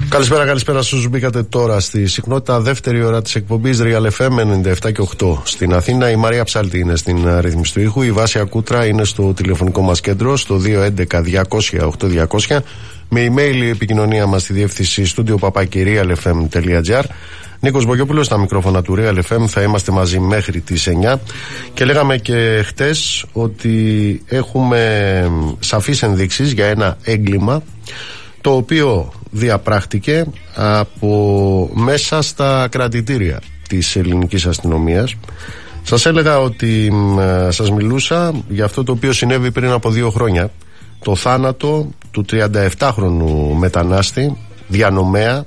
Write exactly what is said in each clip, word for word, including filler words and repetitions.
Καλησπέρα, καλησπέρα στους μπήκατε τώρα στη συχνότητα δεύτερη ώρα της εκπομπής Real εφ εμ ενενήντα επτά και οκτώ στην Αθήνα. Η Μαρία Ψάλτη είναι στην ρύθμιση του ήχου, η Βάσια Κούτρα είναι στο τηλεφωνικό μας κέντρο στο δύο έντεκα διακόσια οκτώ διακόσια, με email η επικοινωνία μας στη διεύθυνση στούντιο παπάκι real f m τελεία g r. Νίκος Μπογιόπουλος στα μικρόφωνα του Real εφ εμ, θα είμαστε μαζί μέχρι τις εννιά και λέγαμε και χτες ότι έχουμε σαφείς ενδείξεις για ένα έγκλημα το οποίο διαπράχτηκε από μέσα στα κρατητήρια της ελληνικής αστυνομίας. Σας έλεγα ότι σας μιλούσα για αυτό το οποίο συνέβη πριν από δύο χρόνια, το θάνατο του τριανταεπτάχρονου μετανάστη, διανομέα.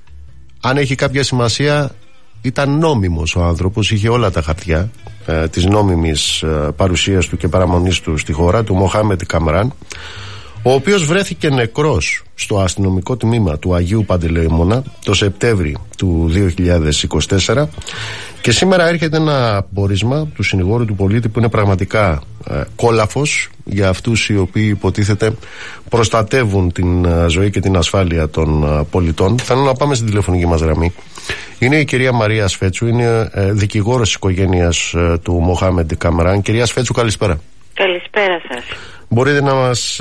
Αν έχει κάποια σημασία, ήταν νόμιμος ο άνθρωπος, είχε όλα τα χαρτιά ε, της νόμιμης ε, παρουσίας του και παραμονής του στη χώρα, του Μοχάμετ Καμράν, ο οποίος βρέθηκε νεκρός στο αστυνομικό τμήμα του Αγίου Παντελεήμωνα το Σεπτέμβρη του δύο χιλιάδες είκοσι τέσσερα, και σήμερα έρχεται ένα πόρισμα του συνηγόρου του πολίτη που είναι πραγματικά ε, κόλαφος για αυτούς οι οποίοι υποτίθεται προστατεύουν την ε, ζωή και την ασφάλεια των ε, πολιτών. Θέλω να πάμε στην τηλεφωνική μας γραμμή. Είναι η κυρία Μαρία Σφέτσου, είναι ε, δικηγόρος της οικογένειας ε, του Μοχάμετ Καμράν. Κυρία Σφέτσου, καλησπέρα. Καλησπέρα σας. Μπορείτε να μας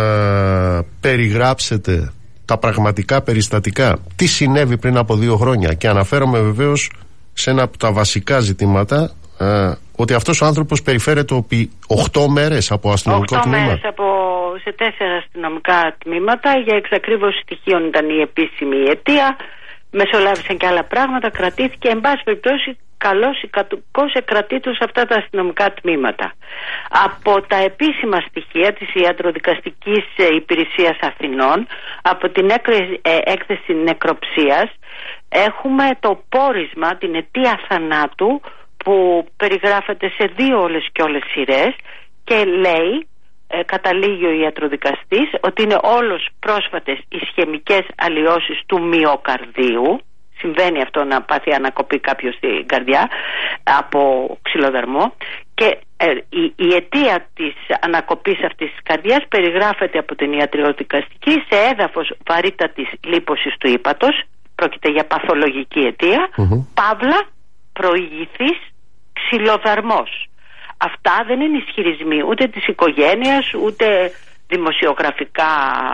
ε, περιγράψετε τα πραγματικά περιστατικά, τι συνέβη πριν από δύο χρόνια, και αναφέρομαι βεβαίως σε ένα από τα βασικά ζητήματα, ε, ότι αυτός ο άνθρωπος περιφέρεται επί οκτώ μέρες από αστυνομικό τμήμα. οκτώ μέρες από, σε τέσσερα αστυνομικά τμήματα. Για εξακρίβωση στοιχείων ήταν η επίσημη αιτία. Μεσολάβησαν και άλλα πράγματα. Κρατήθηκε, εν πάση περιπτώσει, καλώς ή κακώς εκρατήτου σε αυτά τα αστυνομικά τμήματα. Από τα επίσημα στοιχεία της Ιατροδικαστικής Υπηρεσίας Αθηνών, από την έκθεση νεκροψίας, έχουμε το πόρισμα, την αιτία θανάτου, που περιγράφεται σε δύο όλες και όλες σειρές, και λέει, ε, καταλήγει ο ιατροδικαστής, ότι είναι όλος πρόσφατες ισχαιμικές αλλοιώσεις του μυοκαρδίου. Συμβαίνει αυτό, να πάθει ανακοπή κάποιος στην καρδιά από ξυλοδαρμό, και ε, η, η αιτία της ανακοπής αυτής της καρδιάς περιγράφεται από την ιατροδικαστική σε έδαφος βαρύτατης λίπωσης του ύπατος. Πρόκειται για παθολογική αιτία, mm-hmm. παύλα προηγηθής ξυλοδαρμός. Αυτά δεν είναι ισχυρισμοί ούτε της οικογένειας ούτε δημοσιογραφικά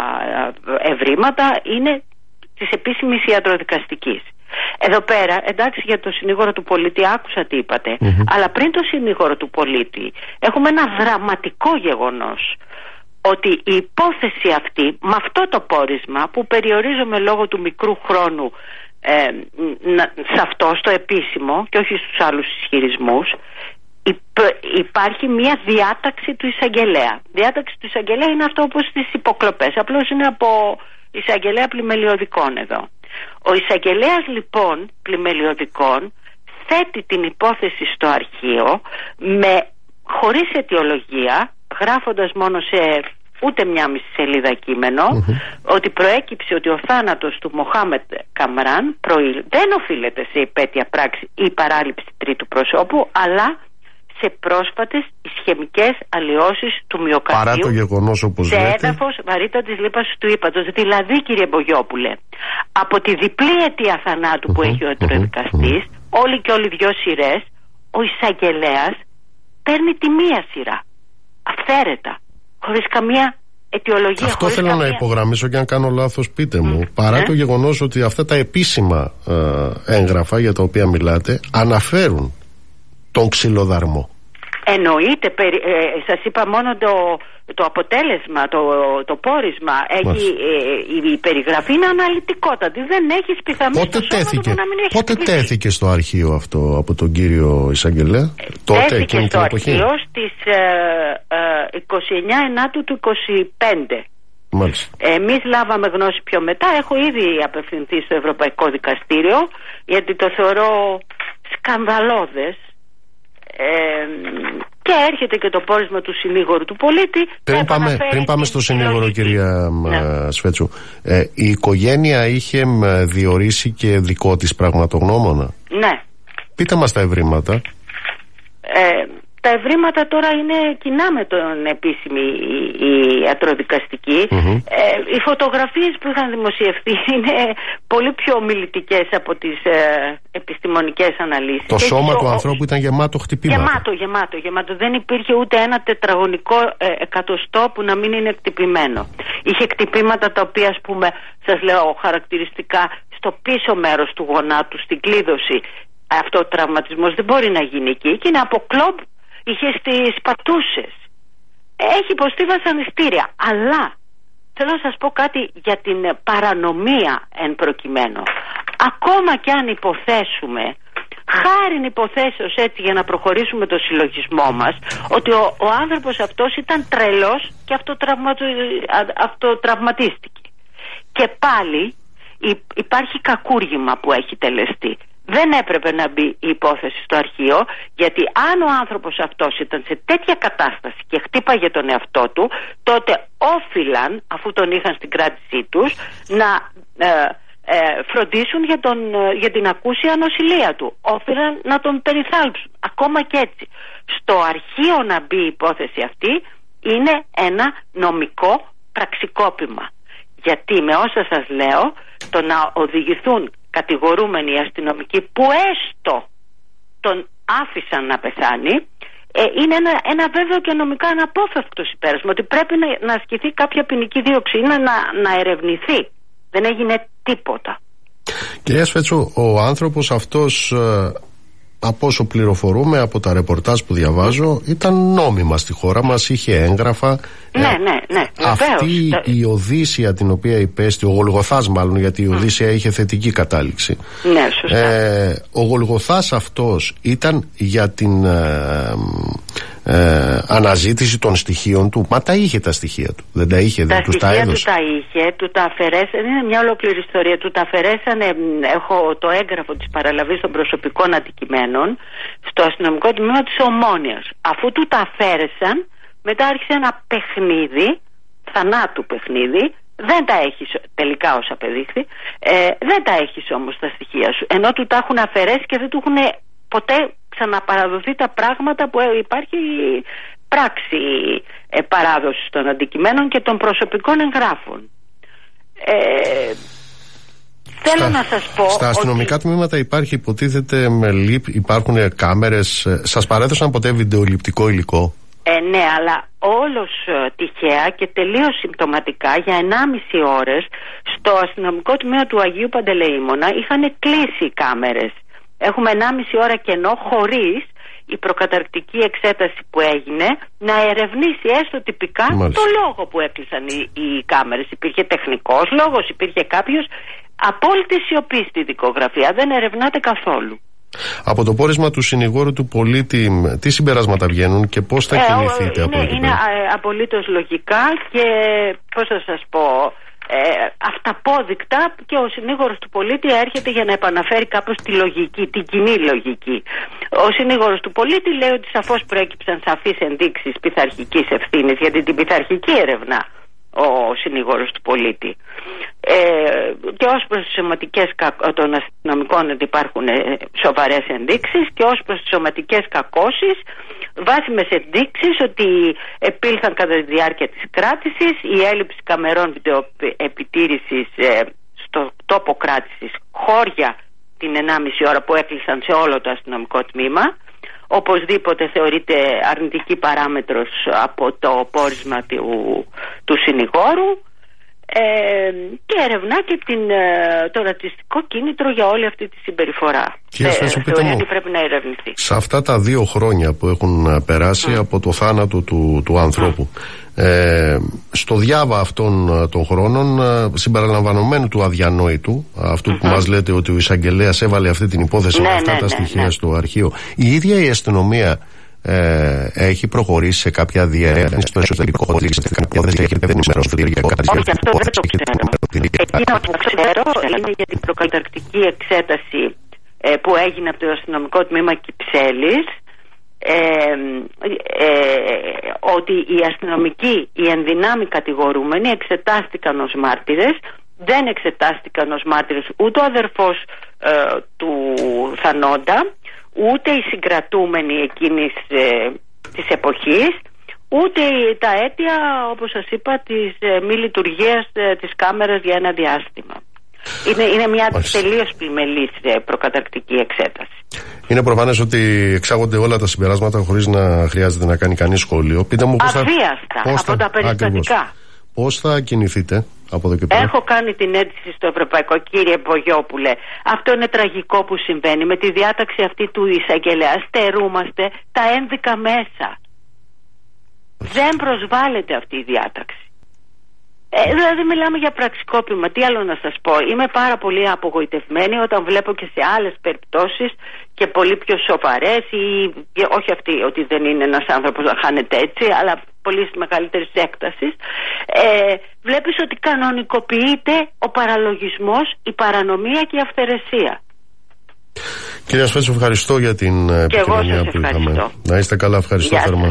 ευρήματα, είναι της επίσημης ιατροδικαστικής. Εδώ πέρα, εντάξει, για το συνήγορο του πολίτη άκουσα τι είπατε, mm-hmm. αλλά πριν το συνήγορο του πολίτη έχουμε ένα δραματικό γεγονός, ότι η υπόθεση αυτή, με αυτό το πόρισμα που περιορίζομαι λόγω του μικρού χρόνου ε, να, σε αυτό, στο επίσημο και όχι στους άλλους ισχυρισμούς, υπ, υπάρχει μια διάταξη του εισαγγελέα. Διάταξη του εισαγγελέα είναι αυτό όπως στις υποκλοπές, απλώς είναι από εισαγγελέα πλημελιωδικών εδώ. Ο εισαγγελέας λοιπόν πλημελιωδικών θέτει την υπόθεση στο αρχείο με, χωρίς αιτιολογία, γράφοντας μόνο σε ούτε μια μισή σελίδα κείμενο, mm-hmm. ότι προέκυψε ότι ο θάνατος του Μοχάμετ Καμράν προήλ, δεν οφείλεται σε υπαίτια πράξη ή παράληψη τρίτου προσώπου, αλλά σε πρόσφατες ισχαιμικές αλλοιώσεις του μυοκαρδίου, παρά το γεγονός, όπως σε λέτε, έδαφος βαρύτατης λίπασης του ύπατος. Δηλαδή, κύριε Μπογιόπουλε, από τη διπλή αιτία θανάτου mm-hmm. που έχει ο ιατροδικαστής, mm-hmm. όλοι και όλοι δυο σειρές, ο εισαγγελέας παίρνει τη μία σειρά αυθαίρετα, χωρίς καμία αιτιολογία. Αυτό θέλω καμία... να υπογραμμίσω, και αν κάνω λάθος πείτε μου, mm. παρά ε? το γεγονός ότι αυτά τα επίσημα ε, έγγραφα για τα οποία μιλάτε αναφέρουν τον ξυλοδαρμό. Εννοείται, περι, ε, σας είπα μόνο το, το αποτέλεσμα, το, το πόρισμα. Έχει, ε, η περιγραφή είναι αναλυτικότατη. Δεν έχει πιθανότητα. Πότε τέθηκε, να μην έχει πότε τέθηκε στο αρχείο αυτό από τον κύριο εισαγγελέα? Ε, τότε, τέθηκε στο αρχείο στις ε, ε, είκοσι εννιά Ενάτου του είκοσι πέντε. Μάλιστα. Εμείς λάβαμε γνώση πιο μετά. Έχω ήδη απευθυνθεί στο Ευρωπαϊκό Δικαστήριο, γιατί το θεωρώ σκανδαλώδες. Ε, και έρχεται και το πόρισμα του συνήγορου του πολίτη. Πριν πάμε, πριν πάμε στο συνήγορο, κυρία ναι. Σφέτσου, ε, η οικογένεια είχε διορίσει και δικό της πραγματογνώμονα. Ναι. Πείτε μας τα ευρήματα. Ε, Τα ευρήματα τώρα είναι κοινά με τον επίσημη η, η ιατροδικαστική. Mm-hmm. Ε, οι φωτογραφίες που είχαν δημοσιευθεί είναι πολύ πιο ομιλητικές από τις ε, επιστημονικές αναλύσεις. Το και σώμα ο, του ανθρώπου ήταν γεμάτο χτυπήματα. Γεμάτο, γεμάτο, γεμάτο. Δεν υπήρχε ούτε ένα τετραγωνικό ε, εκατοστό που να μην είναι εκτυπημένο. Είχε χτυπήματα τα οποία, ας πούμε, σας λέω χαρακτηριστικά, στο πίσω μέρος του γονάτου, στην κλείδωση. Αυτό ο τραυματισμός δεν μπορεί να γίνει εκεί και είναι από κλόμπ. Είχε στις πατούσες. Έχει υποστεί βασανιστήρια. Αλλά θέλω να σας πω κάτι για την παρανομία εν προκειμένου. Ακόμα κι αν υποθέσουμε, χάριν υποθέσεως έτσι για να προχωρήσουμε το συλλογισμό μας, ότι ο, ο άνθρωπος αυτός ήταν τρελός και αυτοτραυματίστηκε. Και πάλι υπάρχει κακούργημα που έχει τελεστεί. Δεν έπρεπε να μπει η υπόθεση στο αρχείο, γιατί αν ο άνθρωπος αυτός ήταν σε τέτοια κατάσταση και χτύπαγε τον εαυτό του, τότε όφυλαν, αφού τον είχαν στην κράτησή τους, να ε, ε, φροντίσουν για, τον, για την ακούσια νοσηλεία του. Όφυλαν να τον περιθάλψουν. Ακόμα και έτσι. Στο αρχείο να μπει η υπόθεση αυτή είναι ένα νομικό πραξικόπημα. Γιατί με όσα σας λέω, το να οδηγηθούν κατηγορούμενοι οι αστυνομικοί που έστω τον άφησαν να πεθάνει, ε, είναι ένα, ένα βέβαιο και νομικά αναπόφευκτο συμπέρασμα ότι πρέπει να, να ασκηθεί κάποια ποινική δίωξη, είναι να, να ερευνηθεί. Δεν έγινε τίποτα. Κυρία Σφέτσου, ο άνθρωπος αυτός, από όσο πληροφορούμε από τα ρεπορτάζ που διαβάζω, ήταν νόμιμα στη χώρα μας, είχε έγγραφα. Ναι, ναι, ναι. Αυτή βεβαίως. η Οδύσσια την οποία υπέστη, ο Γολγοθάς μάλλον, γιατί η Οδύσσια mm. είχε θετική κατάληξη. Ναι, σωστά. Ε, ο Γολγοθάς αυτός ήταν για την ε, ε, αναζήτηση των στοιχείων του. Μα τα είχε τα στοιχεία του. Δεν τα είχε, τα δεν τους τα έδωσε. Τα στοιχεία του τα είχε, του τα αφαιρέσανε. Είναι μια ολόκληρη ιστορία. Του τα αφαιρέσανε. Έχω το έγγραφο της παραλαβής των προσωπικών αντικειμένων στο αστυνομικό τμήμα της Ομόνοιας. Αφού του τα αφαίρεσαν, μετά άρχισε ένα παιχνίδι, θανάτου παιχνίδι. Δεν τα έχεις τελικά ως απεδείχθη, ε, δεν τα έχεις όμως τα στοιχεία σου, ενώ του τα έχουν αφαιρέσει και δεν του έχουν ποτέ ξαναπαραδοθεί τα πράγματα που υπάρχει πράξη ε, παράδοσης των αντικειμένων και των προσωπικών εγγράφων. ε, Θέλω στα, να σας πω. Στα αστυνομικά ότι... τμήματα υπάρχει, υποτίθεται, με λιπ, υπάρχουν κάμερες. Σας παρέδωσαν ποτέ βιντεοληπτικό υλικό? Ε, ναι, αλλά όλος ε, τυχαία και τελείως συμπτωματικά για ενάμιση ώρες στο αστυνομικό τμήμα του Αγίου Παντελεήμονα είχαν κλείσει οι κάμερες. Έχουμε ενάμιση ώρα κενό χωρίς η προκαταρκτική εξέταση που έγινε να ερευνήσει έστω τυπικά Μάλιστα. το λόγο που έκλεισαν οι, οι κάμερες. Υπήρχε τεχνικός λόγος, υπήρχε κάποιος. Απόλυτη σιωπή στη δικογραφία, δεν ερευνάται καθόλου. Από το πόρισμα του συνηγόρου του πολίτη, τι συμπεράσματα βγαίνουν και πώς θα ε, κινηθείτε είναι, από εκεί Είναι ε, απολύτως λογικά και πώς θα σας πω, ε, αυταπόδεικτα, και ο συνήγορος του πολίτη έρχεται για να επαναφέρει κάπως τη λογική, την κοινή λογική. Ο συνήγορος του πολίτη λέει ότι σαφώς προέκυψαν σαφείς ενδείξεις πειθαρχικής ευθύνης, γιατί την πειθαρχική έρευνα ο συνήγορος του πολίτη. Ε, και ως προς τις σωματικές των αστυνομικών υπάρχουν σοβαρές ενδείξεις, και ως προς τις σωματικές κακώσεις βάσιμες ενδείξεις ότι επήλθαν κατά τη διάρκεια της κράτησης, η έλλειψη καμερών βιντεοεπιτήρησης ε, στο τόπο κράτησης χώρια την ενάμιση ώρα που έκλεισαν σε όλο το αστυνομικό τμήμα, οπωσδήποτε θεωρείται αρνητική παράμετρος από το πόρισμα του, του συνηγόρου, ε, και ερευνά και την, το ρατσιστικό κίνητρο για όλη αυτή τη συμπεριφορά. Κύριε Σφέτσου, ε, θεωρεί ότι πρέπει να ερευνηθεί. Σε αυτά τα δύο χρόνια που έχουν περάσει mm. από το θάνατο του, του ανθρώπου, mm. ε, στο διάβα αυτών των χρόνων, συμπεριλαμβανομένου του αδιανόητου, αυτού mm-hmm. που μας λέτε ότι ο εισαγγελέας έβαλε αυτή την υπόθεση με ναι, αυτά ναι, τα ναι, στοιχεία ναι. στο αρχείο, η ίδια η αστυνομία Ε, έχει προχωρήσει σε κάποια διερεύνηση στο εσωτερικό της, σε κάποια υπόθεση, έχετε ενημερώσει για κάτι? Όχι, αυτό δεν το ξέρω. Εκείνο που ξέρω είναι για την προκαταρκτική εξέταση ε, που έγινε από το αστυνομικό τμήμα Κυψέλης, ε, ε, ότι οι αστυνομικοί, οι ενδυνάμοι κατηγορούμενοι εξετάστηκαν ως μάρτυρες. Δεν εξετάστηκαν ως μάρτυρες ούτε ο αδερφός ε, του θανόντα, ούτε οι συγκρατούμενοι εκείνης ε, της εποχής, ούτε τα αίτια, όπως σας είπα, της ε, μη λειτουργίας ε, της κάμερας για ένα διάστημα. Είναι, είναι μια τελείως πλημελής ε, προκαταρκτική εξέταση. Είναι προφανές ότι εξάγονται όλα τα συμπεράσματα χωρίς να χρειάζεται να κάνει κανείς σχόλιο. Πείτε μου πώς Αβίαστα, θα... από θα... τα περιστατικά. Πώς θα κινηθείτε από εδώ και πέρα? Έχω κάνει την αίτηση στο Ευρωπαϊκό, κύριε Μπογιόπουλε. Αυτό είναι τραγικό που συμβαίνει. Με τη διάταξη αυτή του εισαγγελέα στερούμαστε τα ένδικα μέσα. Δεν προσβάλλεται αυτή η διάταξη. Ε, δηλαδή μιλάμε για πραξικόπημα. Τι άλλο να σας πω. Είμαι πάρα πολύ απογοητευμένη όταν βλέπω και σε άλλες περιπτώσεις και πολύ πιο σοβαρές, ή όχι αυτή ότι δεν είναι ένας άνθρωπος να χάνεται έτσι, αλλά πολύ μεγαλύτερης έκτασης, ε, βλέπεις ότι κανονικοποιείται ο παραλογισμός, η παρανομία και η αυθαιρεσία. Κυρία Σπέτσου, ευχαριστώ για την επικοινωνία που είχαμε. Να είστε καλά, ευχαριστώ θερμά.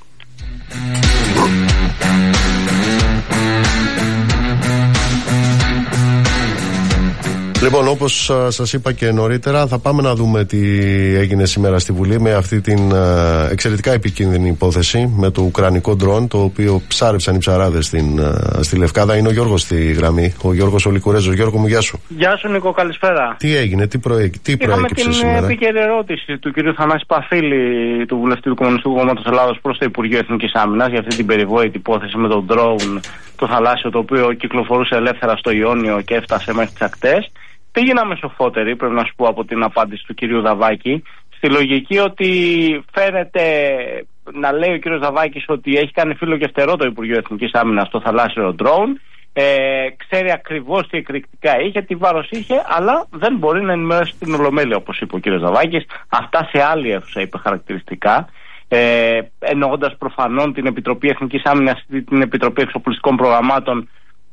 Λοιπόν, όπως σας είπα και νωρίτερα, θα πάμε να δούμε τι έγινε σήμερα στη Βουλή με αυτή την uh, εξαιρετικά επικίνδυνη υπόθεση με το ουκρανικό ντρόν, το οποίο ψάρεψαν οι ψαράδες στην, uh, στη Λευκάδα. Είναι ο Γιώργος στη γραμμή, ο Γιώργος ο Λικουρέζος. Γιώργο μου, γεια σου. Γεια σου, Νίκο, καλησπέρα. Τι έγινε, τι, προέ... τι προέκυψε σήμερα? Είχαμε την επίκαιρη ερώτηση του κ. Θανάση Παφίλη, του βουλευτή του Κομμουνιστικού Κόμματος Ελλάδος, προς το Υπουργείο Εθνικής Άμυνας για αυτή την περιβόητη υπόθεση με τον ντρόουν το θαλάσσιο, το οποίο κυκλοφορούσε ελεύθερα στο Ιόνιο και έφτασε μέχρι τις ακτές. Πήγαιναμε σοφότεροι, πρέπει να σου πω, από την απάντηση του κυρίου Δαβάκη, στη λογική ότι φαίνεται να λέει ο κύριος Δαβάκης ότι έχει κάνει φύλλο και φτερό το Υπουργείο Εθνικής Άμυνας στο θαλάσσιο ντρόουν, ε, ξέρει ακριβώς τι εκρηκτικά είχε, τι βάρος είχε, αλλά δεν μπορεί να ενημερώσει την Ολομέλεια, όπως είπε ο κύριος Δαβάκης. Αυτά σε άλλη αίθουσα είπε χαρακτηριστικά, ε, εννοώντας προφανών την Επιτροπή Εθνικής Άμυνας, την Επιτροπή Εξοπλιστικών Προγραμμάτων,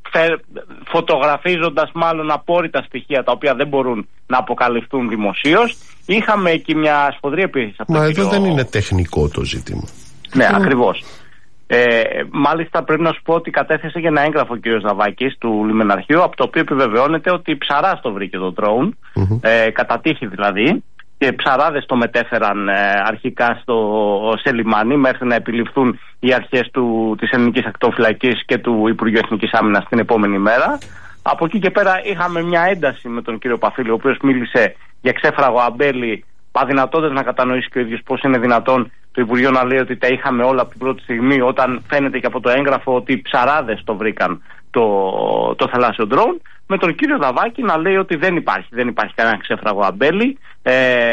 φωτογραφίζοντας μάλλον απόρριτα στοιχεία τα οποία δεν μπορούν να αποκαλυφθούν δημοσίως. Είχαμε εκεί μια σφοδρή επίθεση. Μα εδώ κύριο... δεν είναι τεχνικό το ζήτημα. Ναι, mm. ακριβώς. Ε, μάλιστα πρέπει να σου πω ότι κατέθεσε για ένα έγγραφο ο κ. Ζαβάκης του Λιμεναρχείου, από το οποίο επιβεβαιώνεται ότι ψαράς το βρήκε το ντρόουν, mm-hmm. ε, κατά τύχη δηλαδή, και ψαράδες το μετέφεραν ε, αρχικά στο, σε λιμάνι μέχρι να επιληφθούν οι αρχές του, της Ελληνικής Ακτοφυλακής και του Υπουργείου Εθνικής Άμυνας την επόμενη μέρα. Από εκεί και πέρα είχαμε μια ένταση με τον κύριο Παφίλη, ο οποίος μίλησε για ξέφραγο αμπέλι, αδυνατώντας να κατανοήσει και ο ίδιος πώς είναι δυνατόν το Υπουργείο να λέει ότι τα είχαμε όλα από την πρώτη στιγμή, όταν φαίνεται και από το έγγραφο ότι οι ψαράδες το βρήκαν το, το θαλάσσιο ντρόουν, με τον κύριο Δαβάκη να λέει ότι δεν υπάρχει, δεν υπάρχει κανένα ξέφραγο αμπέλι, ε,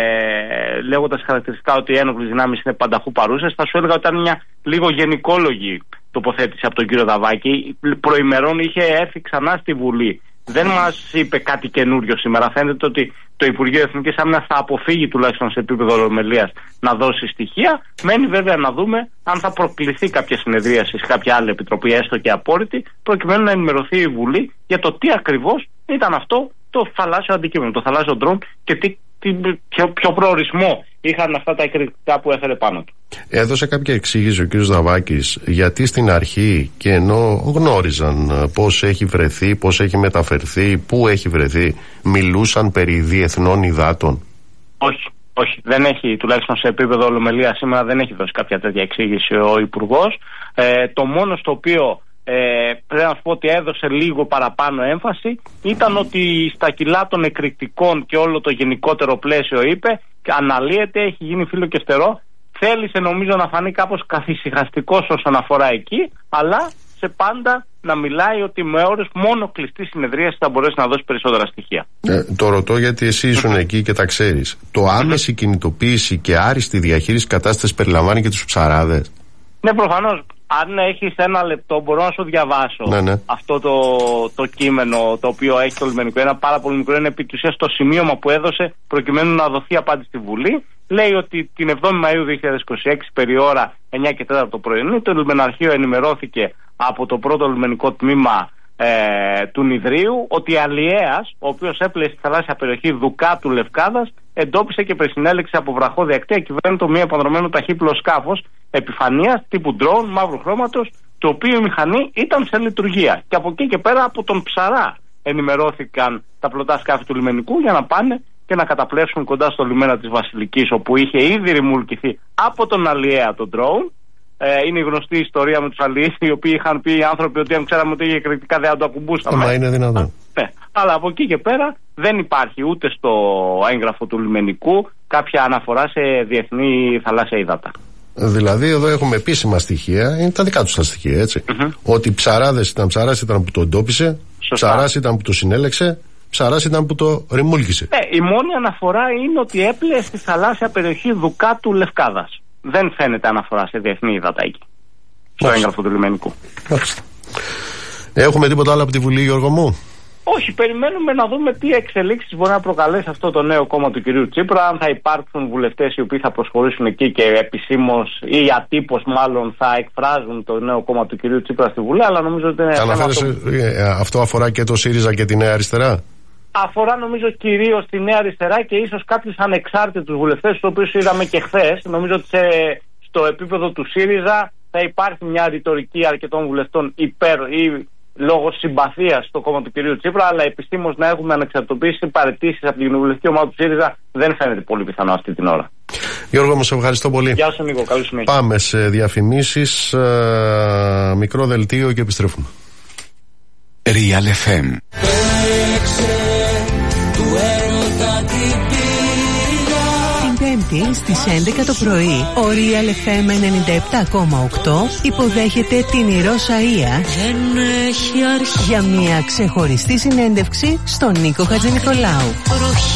λέγοντας χαρακτηριστικά ότι οι ένοπλες δυνάμεις είναι πανταχού παρούσες. Θα σου έλεγα ότι ήταν μια λίγο γενικόλογη τοποθέτηση από τον κύριο Δαβάκη. Προημερών είχε έρθει ξανά στη Βουλή. Δεν μας είπε κάτι καινούριο σήμερα. Φαίνεται ότι το Υπουργείο Εθνικής Άμυνας θα αποφύγει, τουλάχιστον σε επίπεδο ολομελίας, να δώσει στοιχεία. Μένει βέβαια να δούμε αν θα προκληθεί κάποια συνεδρίαση σε κάποια άλλη επιτροπή, έστω και απόρριτη, προκειμένου να ενημερωθεί η Βουλή για το τι ακριβώς ήταν αυτό το θαλάσσιο αντικείμενο, το θαλάσσιο ντρόουν, και τι, τι, ποιο, ποιο προορισμό είχαν αυτά τα εκρηκτικά που έφερε πάνω του. Έδωσε κάποια εξήγηση ο κ. Δαβάκης γιατί στην αρχή, και ενώ γνώριζαν πώς έχει βρεθεί, πώς έχει μεταφερθεί, πού έχει βρεθεί, μιλούσαν περί διεθνών υδάτων? Όχι, όχι. Δεν έχει, τουλάχιστον σε επίπεδο ολομελία σήμερα, δεν έχει δώσει κάποια τέτοια εξήγηση ο Υπουργός. Ε, το μόνο στο οποίο ε, πρέπει να σου πω ότι έδωσε λίγο παραπάνω έμφαση ήταν ότι στα κιλά των εκρηκτικών και όλο το γενικότερο πλαίσιο, είπε, αναλύεται, έχει γίνει φύλλο και φτερό. Θέλησε νομίζω να φανεί κάπως καθησυχαστικός όσον αφορά εκεί, αλλά σε πάντα να μιλάει ότι με ώρες μόνο κλειστή συνεδρίαση θα μπορέσει να δώσει περισσότερα στοιχεία. Ε, το ρωτώ γιατί εσύ ήσουν εκεί και τα ξέρεις. Το άμεση κινητοποίηση και άριστη διαχείριση κατάστασης περιλαμβάνει και τους ψαράδες? Ναι, προφανώς. Αν έχεις ένα λεπτό, μπορώ να σου διαβάσω ναι, ναι. αυτό το, το κείμενο το οποίο έχει το λιμενικό. Ένα πάρα πολύ μικρό, είναι επί της ουσίας το σημείωμα που έδωσε προκειμένου να δοθεί απάντηση στη Βουλή. Λέει ότι την εβδόμη Μαΐου δύο χιλιάδες είκοσι έξι, περί ώρα εννιά και τέσσερα το πρωινή, το λιμεναρχείο ενημερώθηκε από το πρώτο λιμενικό τμήμα ε, του Νηδρίου ότι αλλιέας, ο οποίος έπλεε στη θαλάσσια περιοχή Δουκάτου Λευκάδας, εντόπισε και πρεσυνέλεξε από βραχώδη ακτία κυβέρνητο μη επανδρομένο ταχύπλο σκάφος επιφανείας τύπου ντρόουν μαύρου χρώματος, το οποίο η μηχανή ήταν σε λειτουργία. Και από εκεί και πέρα από τον ψαρά ενημερώθηκαν τα πλωτά σκάφη του λιμενικού για να πάνε και και να καταπλέψουν κοντά στο λιμένα της Βασιλικής, όπου είχε ήδη ρημουλκηθεί από τον αλλιέα τον drone. Ε, είναι η γνωστή ιστορία με τους αλλιείς, οι οποίοι είχαν πει οι άνθρωποι ότι αν ξέραμε ότι είχε κριτικά δεν θα το ακουμπούσαμε. Μα είναι δυνατόν. Ναι. Αλλά από εκεί και πέρα δεν υπάρχει ούτε στο έγγραφο του λιμενικού κάποια αναφορά σε διεθνή θαλάσσια ύδατα. Δηλαδή εδώ έχουμε επίσημα στοιχεία, είναι τα δικά τους τα στοιχεία, έτσι. Mm-hmm. Ότι ψαράδες ήταν, ψαράς ήταν που το εντόπισε, ψαράς ήταν που το συνέλεξε, ψαράς ήταν που το ρημούλκησε. Ναι, η μόνη αναφορά είναι ότι έπλεε στη θαλάσσια περιοχή Δουκάτου Λευκάδας. Δεν φαίνεται αναφορά σε διεθνή ύδατα εκεί, στο Μάλιστα. έγγραφο του λιμενικού. Μάλιστα. Έχουμε τίποτα άλλο από τη Βουλή, Γιώργο μου? Όχι, περιμένουμε να δούμε τι εξελίξεις μπορεί να προκαλέσει αυτό το νέο κόμμα του κυρίου Τσίπρα. Αν θα υπάρξουν βουλευτές οι οποίοι θα προσχωρήσουν εκεί και επισήμως ή ατύπως μάλλον θα εκφράζουν το νέο κόμμα του κυρίου Τσίπρα στη Βουλή. Αλλά νομίζω ότι είναι. Αναφέρεσαι, αυτό... αυτό αφορά και το ΣΥΡΙΖΑ και τη Νέα Αριστερά. Αφορά νομίζω κυρίως τη Νέα Αριστερά και ίσως κάποιους ανεξάρτητους βουλευτές, τους οποίους είδαμε και χθες. Νομίζω ότι σε, στο επίπεδο του ΣΥΡΙΖΑ θα υπάρχει μια ρητορική αρκετών βουλευτών υπέρ ή λόγω συμπαθίας στο κόμμα του κυρίου Τσίπρα, αλλά επιστήμως να έχουμε ανεξαρτητοποιήσει παραιτήσεις από την κοινοβουλευτική ομάδα του ΣΥΡΙΖΑ δεν φαίνεται πολύ πιθανό αυτή την ώρα. Γιώργο, μου σε ευχαριστώ πολύ. Γεια σου, Νίκο. Καλή συνέχεια. Πάμε σε διαφημίσεις, ε, μικρό δελτίο και επιστρέφουμε. Real εφ εμ. Πέμπτη στις έντεκα το πρωί, ο Real εφ εμ ενενήντα επτά κόμμα οκτώ υποδέχεται την Ηρώ Σαΐα για μια ξεχωριστή συνέντευξη στον Νίκο Χατζηνικολάου.